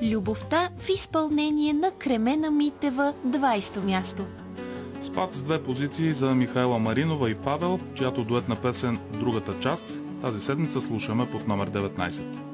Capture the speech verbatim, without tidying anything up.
Любовта в изпълнение на Кремена Митева, двайсето място. Спад с две позиции за Михайла Маринова и Павел, чиято дуетна песен «Другата част» тази седмица слушаме под номер деветнайсет.